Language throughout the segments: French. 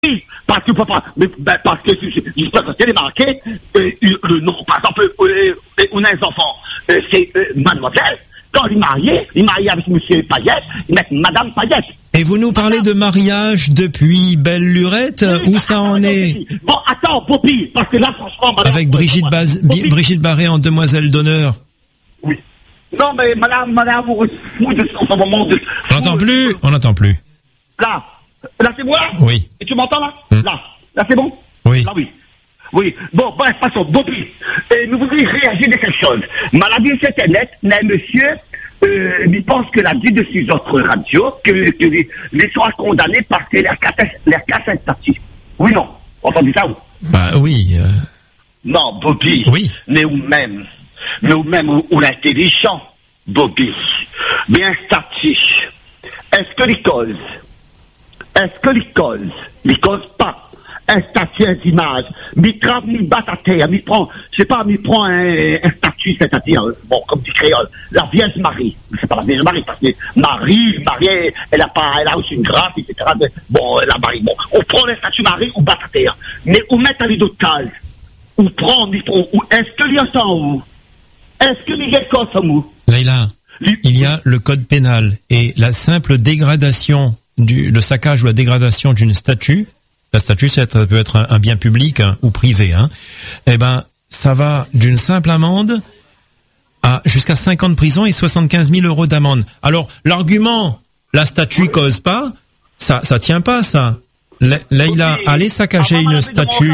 Oui, parce que papa, parce que j'espère que c'est marqué, le nom, par exemple, on a un enfant, c'est mademoiselle, quand il est marié avec monsieur Payette, il met madame Payette. Et vous nous parlez de mariage depuis belle lurette, où ça en est? Bon, attends, Bobby, parce que là, franchement, madame... Avec Brigitte Barré en demoiselle d'honneur. Oui. Non, mais madame, vous fou de ce moment de... On n'entend plus. Là, c'est moi? Oui. Et tu m'entends là? Là, c'est bon? Oui. Là, oui. Oui. Bon, bref, passons. Bobby, nous voudrions réagir de quelque chose. Maladie, c'était net, mais monsieur... il pense que l'a dit dessus notre radio que les soient condamnés parce que leur casse un statut. Oui, non. On dit ça où? Bah oui. Non, Bobby. Oui. Mais ou l'intelligent, Bobby. Mais un statut. Est-ce que les causes pas un statut, une image, mi trave, mi bat à terre, mi prend un statut, c'est-à-dire, bon, comme dit créole, la Vierge Marie. C'est pas la Vierge Marie, parce que Marie, elle a aussi une grâce, etc. Bon, la Marie, bon. On prend le statut Marie ou bat à terre. Mais on met dans les d'autres cases. Ou est-ce que il y a ça en vous? Est-ce que il y a quoi en vous? Leïla, il y a le code pénal et la simple dégradation le saccage ou la dégradation d'une statue. La statue, ça peut être un bien public ou privé. Eh ben, ça va d'une simple amende à jusqu'à 5 ans de prison et 75 000 euros d'amende. Alors, l'argument, la statue cause pas, ça tient pas, ça. Leïla, allez saccager une statue.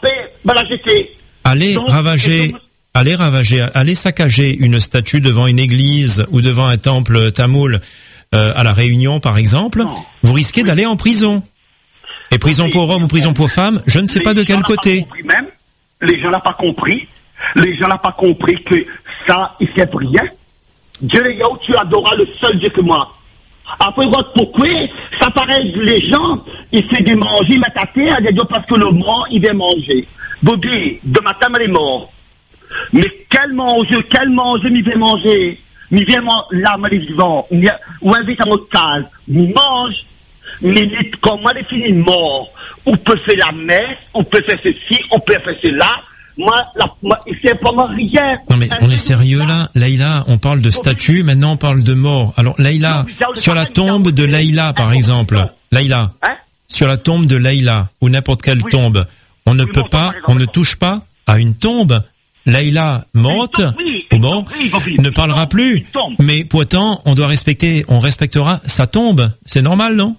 Allez saccager une statue devant une église ou devant un temple tamoul à La Réunion, par exemple. Vous risquez d'aller en prison. Et prison pour hommes ou prison pour femmes, je ne sais pas de quel côté. Les gens n'ont pas compris. Les gens n'ont pas compris que ça, il fait rien. Dieu, tu adoras le seul Dieu que moi. Après, pourquoi ça paraît les gens, ils fait des manger, ils mettent à terre, parce que le mort, il vient manger. Bobby, de matin, il est mort. Mais quel manger, il vient manger. Il vient là, il est vivant. Ou invite à notre case. Il mange. Mais comment il finit mort? On peut faire la messe, on peut faire ceci, on peut faire cela. Moi, c'est pas rien. Non mais on est sérieux là, Leïla, on parle de statue, maintenant on parle de mort. Alors Leïla, sur la tombe de Leïla par exemple, Leïla, sur la tombe de Leïla ou n'importe quelle tombe, on ne peut pas, on ne touche pas à une tombe. Leïla morte ou bon ne parlera plus. Mais pourtant, on respectera sa tombe. C'est normal, non?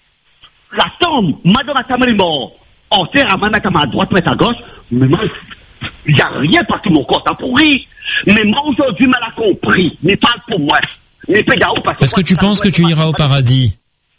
La tombe, madame est mort. En terre, à mettre à droite, mettre à gauche. Mais moi, il n'y a rien parce que mon corps t'a pourri. Mais moi, aujourd'hui, mal a compris. Mais parle pour moi. Est-ce que tu penses que tu iras au paradis?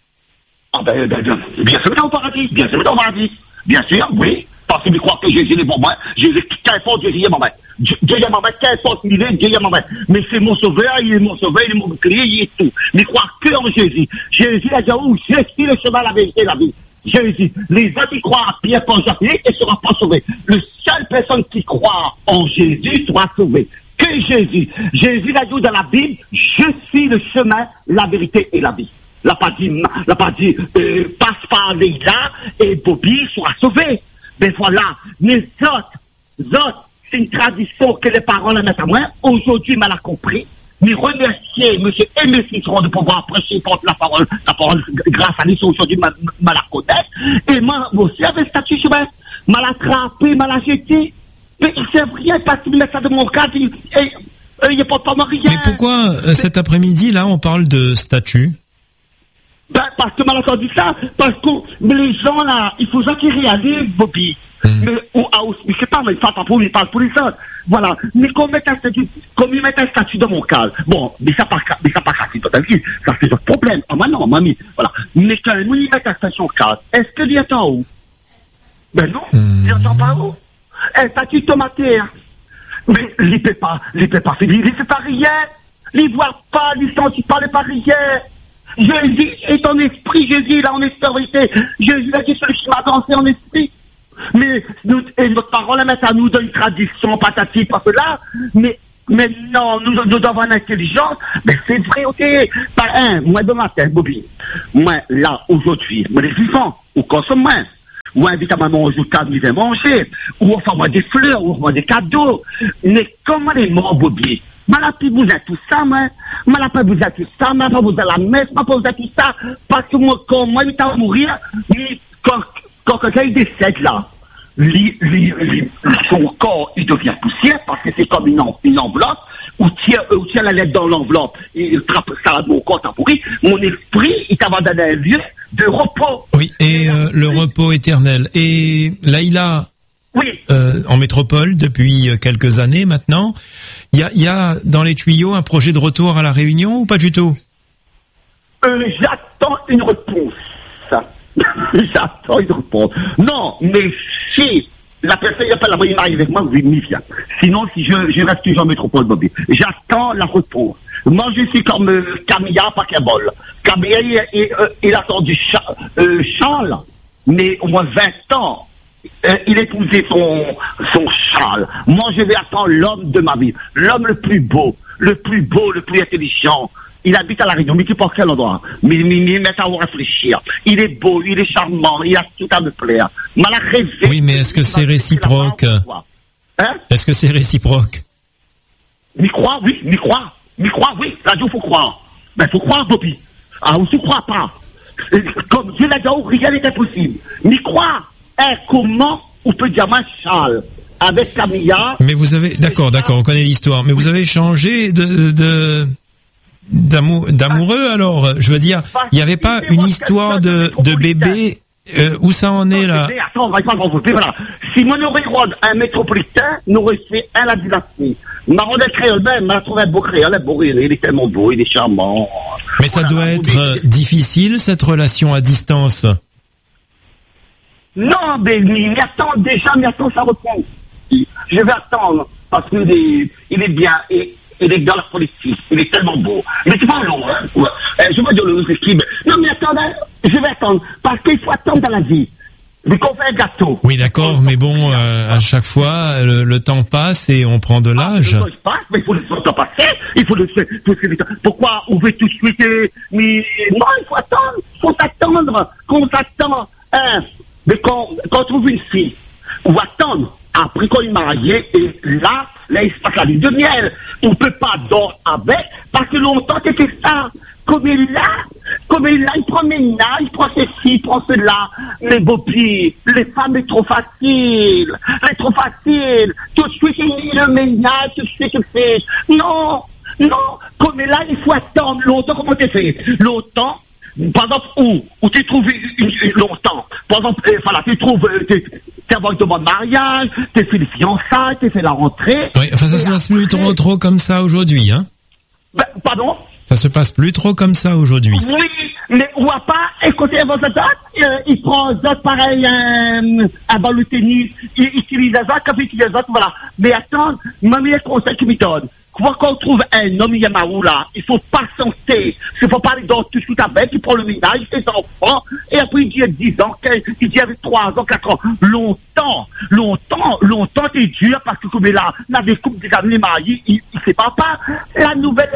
Ah bien sûr, au paradis. Bien sûr, oui. Parce que je crois que Jésus est pour moi. Jésus, qu'importe, Jésus est mon maître. Dieu est mon maître, qu'importe, Dieu est mon maître. Mais c'est mon sauveur, il est mon bouclier, il est tout. Mais je crois que en Jésus. Jésus a dit, je suis le chemin, la vérité, la vie. Jésus, les hommes qui croient à Pierre, Paul, Jacques, et ne seront pas sauvés. La seule personne qui croit en Jésus sera sauvée. Que Jésus. Jésus a dit dans la Bible, je suis le chemin, la vérité et la vie. L'a pas dit, passe par Leïla et Bobby sera sauvé. Ben voilà, mais autres, c'est une tradition que les parents la mettent à moi. Aujourd'hui, mal a compris. Mais remercier M. Aimé Citron de pouvoir prêcher contre la parole grâce à lui, aujourd'hui, mal à connaître. Et moi, aussi, avec le statut, je mal attrapé, mal jeté. Mais c'est rien, parce qu'il met ça de mon cadre, il n'y a pas rien. Mais pourquoi, cet après-midi, là, on parle de statut? Parce que mal entendu ça, parce que les gens là, il faut qu'ils réalisent, Bobby. Mais je sais pas, mais il parle pour les autres. Voilà. Mais comme ils mettent un statut dans mon cas, bon, mais ça pas cassé toute la vie, ça c'est un problème. Ah, non, mamie, voilà. Mais quand nous, ils mettent un statut en cas, est-ce que il attend où? Ben non, il attend pas où? Un statut tomateur. Mais, il peut pas fait pas rien. Il voit pas, il sentit pas, il pas rien. Jésus est en esprit, Jésus est en espérité. Jésus a dit celui qui m'a dansé en esprit. Mais notre parole la met à nous dans une tradition patati parce que là, mais non, nous devons avoir une intelligence. Mais c'est vrai, ok. Moi de matin, Bobby. Moi là aujourd'hui, moi les vivants, ou consomme moins. ou invite à maman au jour de table, il vient manger, ou offre-moi des fleurs, ou offre-moi des cadeaux. Mais comment les morts, Bobby? Malapé vous a tout ça, moi. Malapé vous a tout ça, malapé vous a la messe, malapé vous a tout ça. Parce que moi, quand moi, il est à mourir, quand quelqu'un il décède là, son corps, il devient poussière parce que c'est comme une enveloppe, où tient la lettre dans l'enveloppe, il trappe ça, mon corps t'a pourri, mon esprit, il t'a donné un lieu de repos. Oui, et le repos éternel. Et Laïla, oui. En métropole, depuis quelques années maintenant, il y a dans les tuyaux un projet de retour à la Réunion ou pas du tout? J'attends une réponse. J'attends une réponse. Non, mais si la personne n'a pas la moyenne avec moi, oui, m'y vient. Sinon, si je reste toujours en métropole, Bobby. J'attends la réponse. Moi, je suis comme Camilla Paquebol. Camilla, il a attendu Charles, mais au moins 20 ans. Il épousait son Charles. Moi, je vais attendre l'homme de ma vie. L'homme le plus beau, le plus intelligent. Il habite à la Réunion, mais tu penses quel endroit? Mais met à vous réfléchir. Il est beau, il est charmant, il a tout à me plaire. Mal à rêver. Oui, mais est-ce que c'est réciproque? Hein? Est-ce que c'est réciproque? M'y croire, oui, m'y croire. M'y croire, oui. Radio, faut croire. Ben, faut croire, Bobby. Ah, ou tu crois pas. Comme Dieu l'a dit, rien n'est impossible. M'y croire. Comment on peut dire Charles avec Camilla? Mais vous avez, d'accord, on connaît l'histoire, mais vous avez changé d'amoureux alors? Je veux dire, il n'y avait pas une histoire de bébé, où ça en est là? Attends, on va pas voter, voilà. Si mon Rod, un métropolitain, n'aurait fait un la dynastie. Marron des créoles, même, m'a trouvé un beau créole, il est tellement beau, il est charmant. Mais ça doit être difficile, cette relation à distance. Non, mais il attend déjà, mais attend sa réponse. Je vais attendre, parce qu'il est bien, et il est dans la politique, il est tellement beau. Mais c'est pas long, hein. Je vais dire le scribe. Non, mais attendez, je vais attendre, parce qu'il faut attendre dans la vie. Mais qu'on fait un gâteau. Oui, d'accord, mais bon, à chaque fois, le temps passe et on prend de l'âge. Le temps passe, mais il faut le temps passer, il faut le temps. Pourquoi on veut tout de suite, mais non, il faut attendre, faut s'attendre, qu'on s'attend, hein. Mais quand on trouve une fille, on va attendre, après qu'on est marié, et là, il se passe la lune de miel. On ne peut pas dormir avec, parce que longtemps, c'était ça. Comme il est là, il prend ménage, il prend ceci, il prend cela. Mais Bobby, les femmes, c'est trop facile. C'est trop facile. Tout de suite, le ménage, tout de suite, tout de suite. Non, comme il est là, il faut attendre longtemps. Comment tu fais? Longtemps. Par exemple, où tu trouves longtemps. Par exemple, voilà, tu trouves, t'es avant une demande de mariage, t'es fait les fiançailles, t'es fait la rentrée. Oui, enfin, ça se passe plus trop comme ça aujourd'hui, hein? Ben, pardon? Ça se passe plus trop comme ça aujourd'hui. Oui, mais on va pas écouter votre date, il prend autres pareil, un ballon de tennis, il utilise les autres, quand il utilise les autres, voilà. Mais attends, même les conseils qu'il me donne. Quand on trouve un homme Yamaou là, il faut patienter. Il faut pas aller dans tout de suite avec, il prend le ménage, ses enfants, et après il dit 10 ans, il dit avec 3 ans, 4 ans. Longtemps, c'est dur parce que comme là, des couples des amis mariés, il sait pas. La nouvelle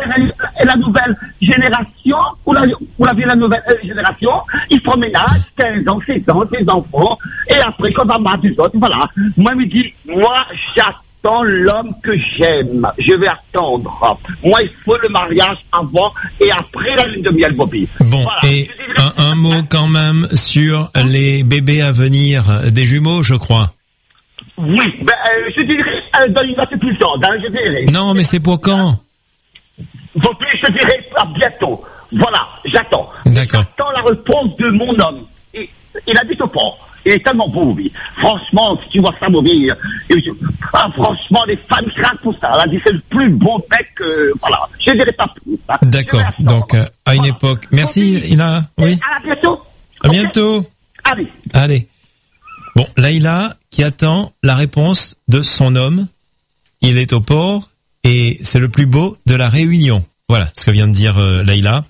génération, ou la nouvelle génération, il prend ménage, 15 ans, 16 ans, ses enfants, et après quand on va marier des autres, voilà. Moi, il me dit, j'attends l'homme que j'aime. Je vais attendre. Moi, il faut le mariage avant et après la lune de miel, Bobby. Bon, voilà. Et un mot quand même sur les bébés à venir, des jumeaux, je crois. Oui, je dirais dans une date plus tard, je dirais. Non, mais c'est pour quand? Bobby, je dirais à bientôt. Voilà, j'attends. D'accord. J'attends la réponse de mon homme. Il habite au port. Il est tellement beau, oui. Franchement, si tu vois ça, Bobby, franchement, les femmes craquent pour ça. Elle a dit, c'est le plus beau mec, voilà. Je dirais pas plus. Hein. D'accord. Donc, à une époque. Merci, Laïla. Oui. À bientôt. À bientôt. Allez. Bon, Laïla, qui attend la réponse de son homme. Il est au port et c'est le plus beau de la Réunion. Voilà ce que vient de dire Laïla.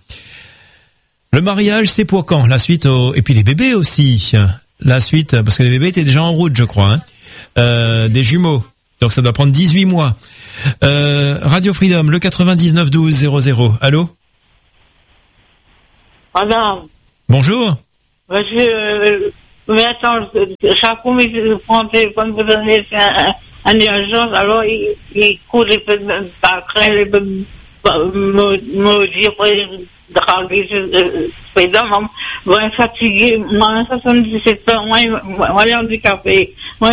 Le mariage, c'est pour quand? La suite et puis les bébés aussi. La suite, parce que les bébés étaient déjà en route, je crois, hein. Des jumeaux. Donc ça doit prendre 18 mois. Radio Freedom, le 99 12 00. Allô? Madame. Bonjour. Mais attends, chaque fois, il prend le téléphone pour donner un urgence, alors il court les peu de pâquerettes, les peu de maudits, draguer, moi, fatigué, moi, 77 ans, moi, handicapé, moi,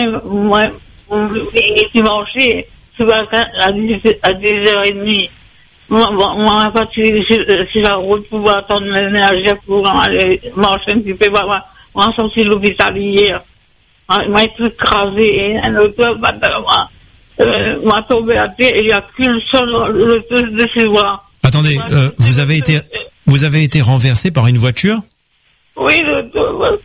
dimanche, à 10h30. Moi, fatigué sur la route pour attendre l'énergie pour aller marcher un petit peu, moi, sorti de l'hôpital hier. Moi, tout écrasé, un autre, moi, tombé à terre, il y a qu'une seule, le truc de ses bras. Attendez, vous avez été renversé par une voiture? Oui, l'autre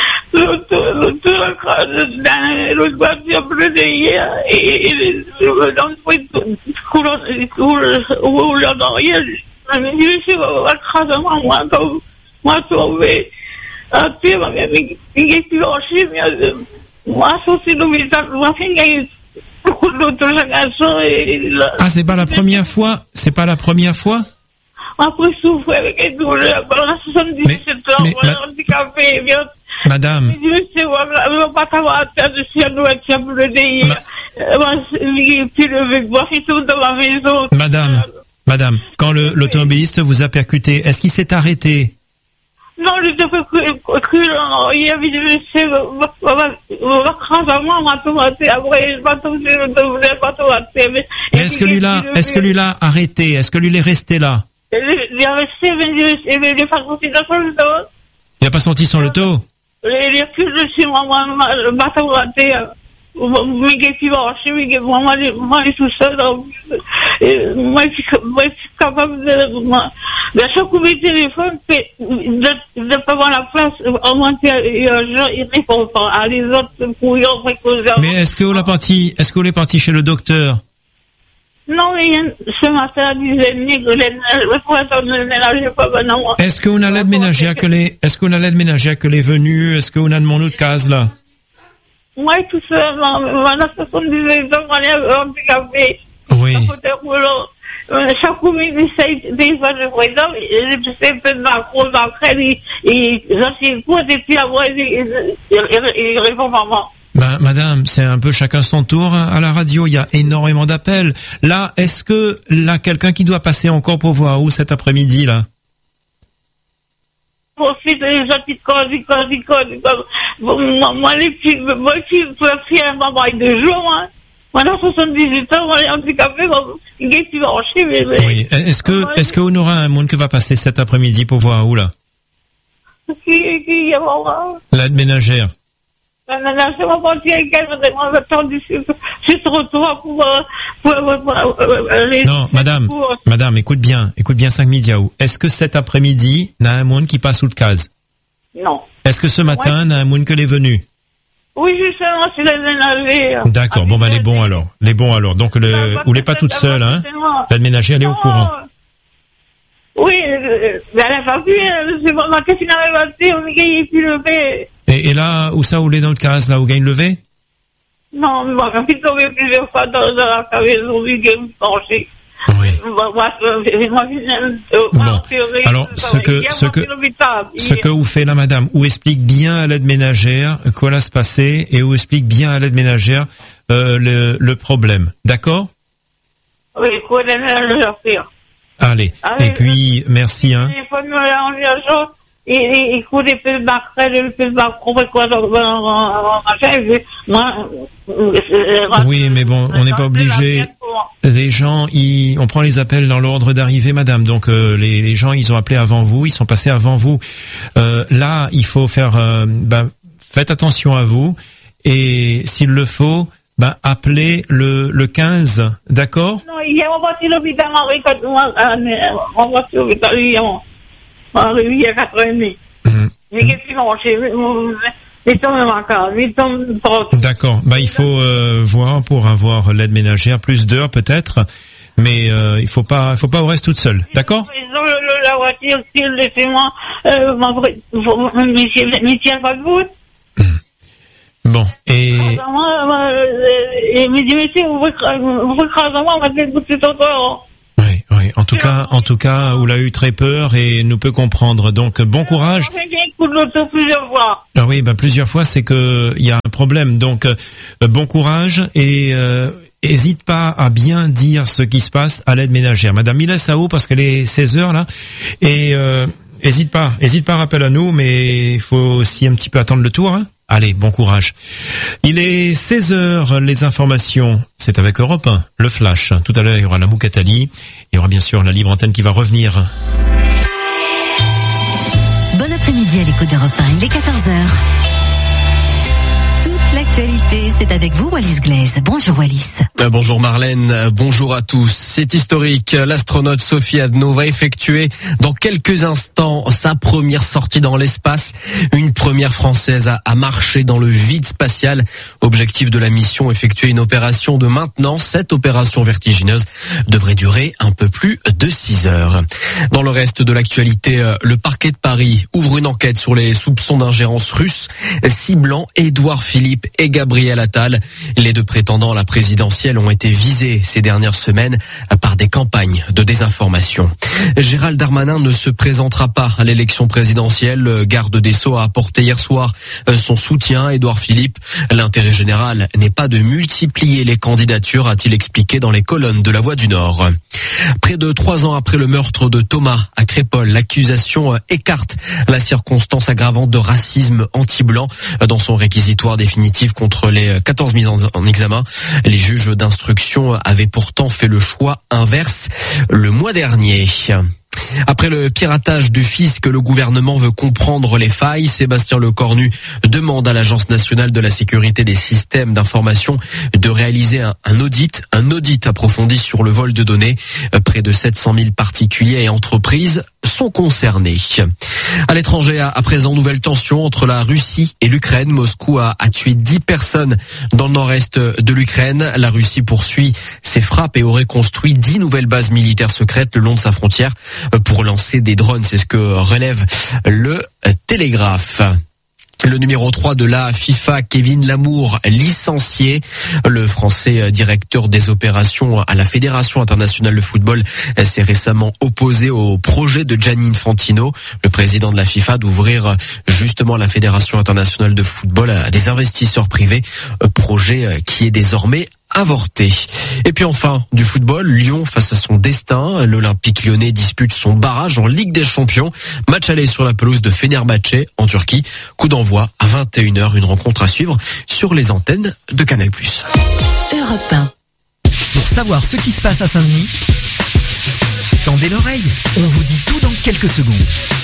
voiture bleue hier, et le coule en arrière, je suis écrasement, moi, tombé. Ah, tu sais, il est plus en Chine, moi, sorti de l'hôpital, moi, il y a eu beaucoup d'autres garçons et ah, c'est pas la première fois? C'est pas la première fois? Après, souffrir avec les douleurs, pendant 77 ans, handicapé, bien. Madame. Je sais, on va pas savoir à terre de si elle doit être bleue hier. Moi, il est plus levé que moi, il tourne dans ma maison. Madame, quand l'automobiliste vous a percuté, est-ce qu'il s'est arrêté? Non, je te fais cru, il y avait je sais, on va craser à moi, on m'a tomaté, après, je m'en tombé, je ne pas tomaté. Mais est-ce que lui l'a arrêté? Est-ce que lui est resté là? Il est resté, mais il n'est pas sorti de son auto. Il n'a pas sorti son auto? Il recule dessus, moi, m'a tomaté. Moi, je suis tout seul. Moi, je suis capable de chaque coup de téléphone, de pas avoir la place, au moins, il répond pas à les autres pour y offrir cause. Mais est-ce que vous l'êtes parti chez le docteur? Non, ce matin, à 10h30, que pas maintenant. Est-ce qu'on a l'aide ménagère que les venus? Est-ce qu'on a demandé de case, là? Moi, tout seul, on a 78 ans, on est handicapé. Oui. Chaque fois, il essaye de faire le président, il essaie un peu de Macron, d'après, il court, et puis après, il répond maman. Madame, c'est un peu chacun son tour. À la radio, il y a énormément d'appels. Là, est-ce que, quelqu'un qui doit passer encore pour voir où cet après-midi, là? Profite des gens qui codent. Moi, les filles, pour faire un maman de jour, hein. Maintenant, 78 ans, on est handicapé, il est plus branché, mais. Oui. Est-ce qu'on aura un monde qui va passer cet après-midi pour voir où, là? Qui, l'aide ménagère. La ménagère m'a parti avec elle, on va attendre sur trottoir pour non, madame, écoute bien 5 Midiaou. Est-ce que cet après-midi, n'a un monde qui passe sous le case? Non. Est-ce que ce matin, n'a un monde que les venus? Oui, justement, c'est l'aide ménagère. D'accord, les bons alors. Donc, vous n'êtes pas toute seule, hein? L'aide ménagère, elle est au courant. Oui, elle a pas pu, c'est pas ma question à lever, on est plus levé. Et là, où est dans le case, là, où gagne levé? Non, mais moi, quand il tombé plusieurs fois dans la maison, il gagne penché. Oui. Alors, ce que vous faites là, madame, où explique bien à l'aide ménagère quoi va se passer et où explique bien à l'aide ménagère le problème. D'accord? Oui, quoi l'aide ménagère faire. Allez. Et puis, merci, hein. Il court des peu de oui, mais bon, on n'est pas obligé. Les gens, on prend les appels dans l'ordre d'arrivée, madame. Donc, les gens, ils ont appelé avant vous, ils sont passés avant vous. Là, il faut faire, faites attention à vous. Et s'il le faut, appelez le 15, d'accord? Non, hier, on va sur l'hôpital, on va sur l'hôpital, il y a 4 ans et demi. Mais qu'est-ce qu'ils ont fait? Ils tombent encore, ils tombent trop. D'accord. Il faut voir pour avoir l'aide ménagère, plus d'heures peut-être, mais il faut pas au reste toute seule. D'accord? Ils ont la voiture, laissez-moi, mais tiens pas de bout. Bon, et... Il me dit, monsieur, vous écrasez moi, on va te goûter ton corps. Oui. En tout cas, on a eu très peur et nous peut comprendre. Donc, bon courage. coup de loto plusieurs fois. Ah oui, plusieurs fois, c'est que il y a un problème. Donc, bon courage et hésite pas à bien dire ce qui se passe à l'aide ménagère. Madame Mila Sao, parce qu'elle est 16h là, et hésite pas, rappelle à nous, mais il faut aussi un petit peu attendre le tour, hein. Allez, bon courage. Il est 16h, les informations, c'est avec Europe 1, le flash. Tout à l'heure, il y aura la Moukatali, il y aura bien sûr la libre antenne qui va revenir. Bon après-midi à l'écoute d'Europe 1, il est 14h. L'actualité, c'est avec vous, Wallis Glaise. Bonjour Wallis. Bonjour Marlène, bonjour à tous. C'est historique, l'astronaute Sophie Adno va effectuer dans quelques instants sa première sortie dans l'espace. Une première française à marcher dans le vide spatial. Objectif de la mission, effectuer une opération de maintenance. Cette opération vertigineuse devrait durer un peu plus de 6 heures. Dans le reste de l'actualité, le parquet de Paris ouvre une enquête sur les soupçons d'ingérence russe ciblant Édouard Philippe et Gabriel Attal. Les deux prétendants à la présidentielle ont été visés ces dernières semaines par des campagnes de désinformation. Gérald Darmanin ne se présentera pas à l'élection présidentielle. Le garde des Sceaux a apporté hier soir son soutien à Édouard Philippe. L'intérêt général n'est pas de multiplier les candidatures, a-t-il expliqué dans les colonnes de La Voix du Nord. Près de 3 ans après le meurtre de Thomas à Crépol, l'accusation écarte la circonstance aggravante de racisme anti-blanc dans son réquisitoire définitif contre les 14 mises en examen. Les juges d'instruction avaient pourtant fait le choix inverse le mois dernier. Après le piratage du fisc, le gouvernement veut comprendre les failles. Sébastien Lecornu demande à l'Agence nationale de la sécurité des systèmes d'information de réaliser un audit approfondi sur le vol de données. Près de 700 000 particuliers et entreprises sont concernés. À l'étranger, à présent, nouvelle tension entre la Russie et l'Ukraine. Moscou a tué 10 personnes dans le nord-est de l'Ukraine. La Russie poursuit ses frappes et aurait construit 10 nouvelles bases militaires secrètes le long de sa frontière pour lancer des drones. C'est ce que relève le Télégraphe. Le numéro 3 de la FIFA, Kevin Lamour, licencié. Le Français directeur des opérations à la Fédération internationale de football s'est récemment opposé au projet de Gianni Infantino, le président de la FIFA, d'ouvrir justement la Fédération internationale de football à des investisseurs privés, projet qui est désormais avorté. Et puis enfin, du football, Lyon face à son destin. L'Olympique lyonnais dispute son barrage en Ligue des Champions. Match aller sur la pelouse de Fenerbahçe en Turquie. Coup d'envoi à 21h, une rencontre à suivre sur les antennes de Canal+. Europe 1. Pour savoir ce qui se passe à Saint-Denis, tendez l'oreille, on vous dit tout dans quelques secondes.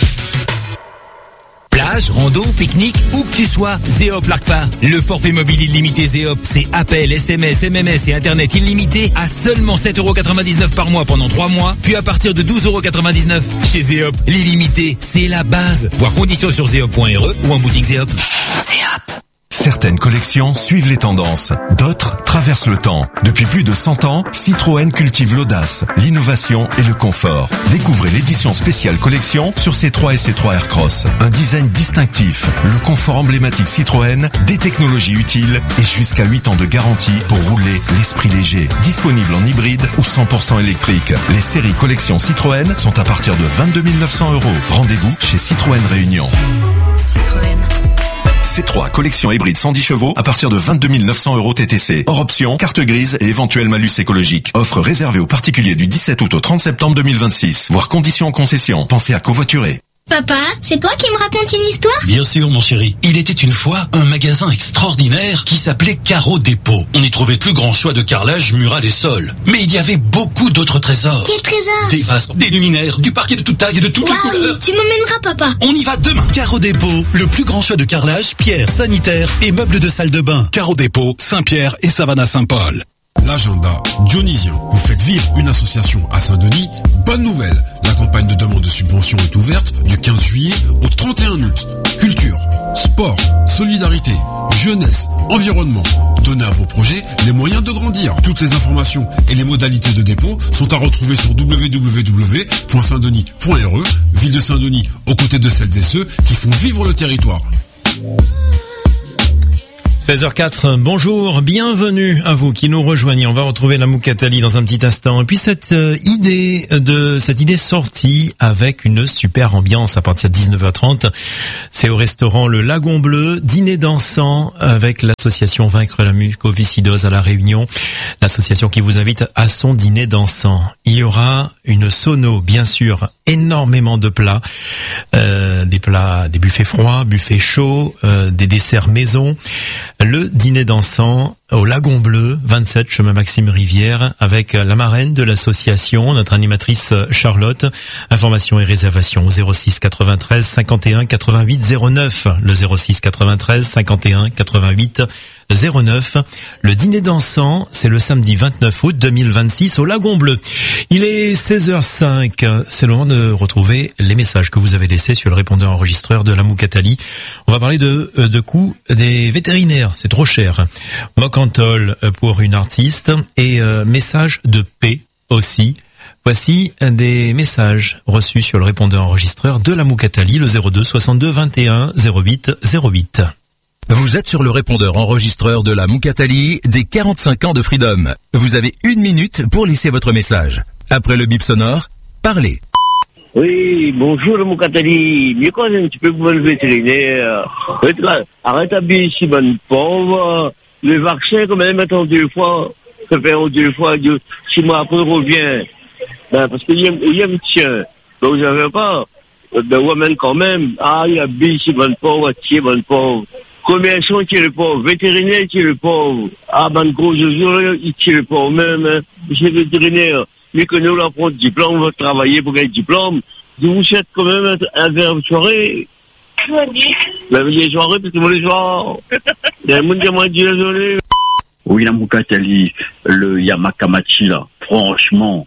Plage, rando, pique-nique, où que tu sois, Zéop largue pas. Le forfait mobile illimité Zéop, c'est appel, SMS, MMS et Internet illimité à seulement 7,99€ par mois pendant 3 mois, puis à partir de 12,99€ chez Zéop. L'illimité, c'est la base. Voir conditions sur zéop.re ou en boutique Zéop. Zéop. Certaines collections suivent les tendances, d'autres traversent le temps. Depuis plus de 100 ans, Citroën cultive l'audace, l'innovation et le confort. Découvrez l'édition spéciale collection sur C3 et C3 Aircross. Un design distinctif, le confort emblématique Citroën, des technologies utiles et jusqu'à 8 ans de garantie pour rouler l'esprit léger. Disponible en hybride ou 100% électrique. Les séries collection Citroën sont à partir de 22 900€. Rendez-vous chez Citroën Réunion. Citroën. C3, collection hybride 110 chevaux à partir de 22 900€ TTC. Hors option, carte grise et éventuel malus écologique. Offre réservée aux particuliers du 17 août au 30 septembre 2026. Voir conditions en concession. Pensez à covoiturer. Papa, c'est toi qui me racontes une histoire ? Bien sûr, mon chéri. Il était une fois un magasin extraordinaire qui s'appelait Carreau Dépôt. On y trouvait plus grand choix de carrelage, mural et sol. Mais il y avait beaucoup d'autres trésors. Quel trésor ? Des vases, des luminaires, du parquet de toute taille et de toutes les couleurs. Tu m'emmèneras, papa. On y va demain. Carreau Dépôt, le plus grand choix de carrelage, pierre, sanitaire et meubles de salle de bain. Carreau Dépôt, Saint-Pierre et Savannah-Saint-Paul. L'agenda Dionysien. Vous faites vivre une association à Saint-Denis. Bonne nouvelle, la campagne de demande de subvention est ouverte du 15 juillet au 31 août. Culture, sport, solidarité, jeunesse, environnement. Donnez à vos projets les moyens de grandir. Toutes les informations et les modalités de dépôt sont à retrouver sur www.saintdenis.re. Ville de Saint-Denis, aux côtés de celles et ceux qui font vivre le territoire. 16h04, bonjour, bienvenue à vous qui nous rejoignez. On va retrouver la Moukatali dans un petit instant. Et puis cette idée sortie avec une super ambiance à partir de 19h30. C'est au restaurant Le Lagon Bleu, dîner dansant avec l'association Vaincre la mucoviscidose à La Réunion. L'association qui vous invite à son dîner dansant. Il y aura une sono, bien sûr, énormément de plats. Des buffets froids, buffets chauds, des desserts maison. Le dîner dansant au Lagon Bleu, 27 chemin Maxime Rivière, avec la marraine de l'association, notre animatrice Charlotte. Informations et réservations au 06 93 51 88 09. Le 06 93 51 88 09. Le dîner dansant, c'est le samedi 29 août 2026 au Lagon Bleu. Il est 16h05. C'est le moment de retrouver les messages que vous avez laissés sur le répondeur enregistreur de la Moukatali. On va parler de coûts des vétérinaires. C'est trop cher. Mocantol pour une artiste et message de paix aussi. Voici des messages reçus sur le répondeur enregistreur de la Moukatali, le 02 62 21 08 08. Vous êtes sur le répondeur enregistreur de la Moukatali des 45 ans de Freedom. Vous avez 1 minute pour laisser votre message. Après le bip sonore, parlez. Oui, bonjour le Moukatali. Mieux quand un petit peu pour le vétérinaire. Arrête d'habiller si bonne pauvre. Le vaccin, quand même, attends 2 fois. Ça fait 2 fois, 6 mois après, revient. Ben, parce qu'il y a un tien. Donc, vous n'avez pas. Ben, ouais, quand même. Ah, il habille si bonne pauvre, tiens, bonne pauvre. Commerçant, il tire le pauvre. Vétérinaire, il tire le pauvre. Ah, ben, gros, il tire le pauvre même, hein. Monsieur le vétérinaire, mais que nous, là, pour le diplôme, on va travailler pour gagner le diplôme. Je vous souhaite quand même un verre de soirée. Ben, il y a soirée, parce que moi, les soirs, il y a un monde qui m'a dit, désolé. Oui, la Moukatali, le Yamakamachi, là, franchement,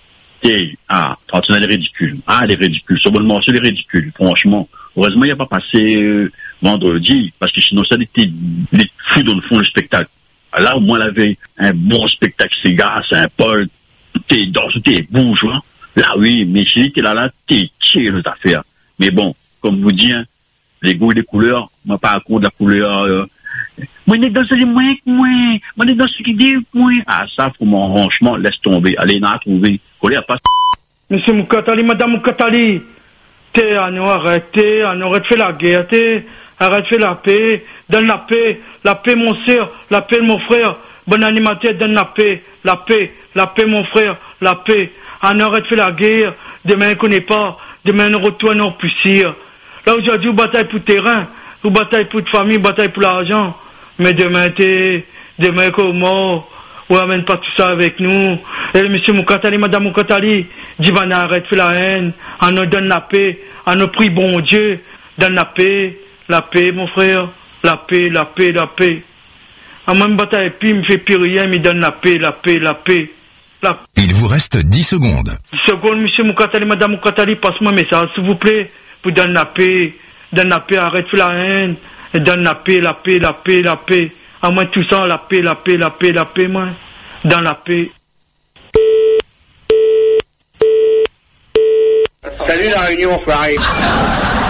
les ridicules. Ah, les ridicules. Sur bonnement, c'est les ridicules, franchement. Heureusement, il n'y a pas passé vendredi, parce que sinon, ça était les fous dans le fond, le spectacle. Là, au moins, il avait un bon spectacle, ces gars, c'est un Paul, t'es bourgeois. Là, oui, mais si t'es là, t'es tiré les affaires. Mais bon, comme vous dites, hein, les goûts et les couleurs, moi, pas à cause de la couleur, moi, dans ce moi, dans ce qui dit, moi. Ah, ça, franchement, laisse tomber. Allez, n'a trouvé. Collez à pas. Monsieur Moukatali, Madame Moukatali, arrête de faire la guerre, arrête de faire la paix, donne la paix, mon sœur, la paix, mon frère, bon animateur, donne la paix, mon frère, la paix, arrête de faire la guerre, demain, on ne connaît pas, demain, on retourne en poussière. Là, aujourd'hui, on bataille pour le terrain, on bataille pour la famille, on bataille pour l'argent, mais demain, comment? On amène pas tout ça avec nous. Et monsieur Moukatali, Madame Moukatali, dit ben arrête de faire la haine, on nous donne la paix, on nous prie bon Dieu, donne la paix, mon frère, la paix. À moi, me bataille puis, me fait plus rien, me donne la paix. Il vous reste 10 secondes. 10 secondes, monsieur Moukatali, Madame Moukatali, passe-moi un message, s'il vous plaît, vous donne la paix, arrête de faire la haine, et donne la paix. À moins tout ça, la paix, moi. Dans la paix. Salut la Réunion, frère.